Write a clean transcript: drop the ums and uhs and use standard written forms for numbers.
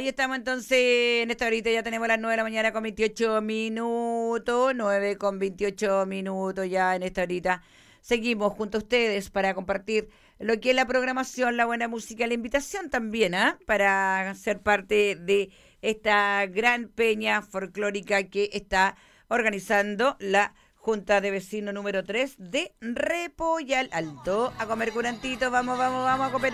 Ahí estamos entonces, en esta horita ya tenemos las 9 de la mañana con 28 minutos, 9 con 28 minutos ya en esta horita. Seguimos junto a ustedes para compartir lo que es la programación, la buena música, la invitación también, ¿ah? Para ser parte de esta gran peña folclórica que está organizando la Junta de Vecinos número 3 de Repollal Alto. A comer curantito, vamos, vamos, vamos a comer.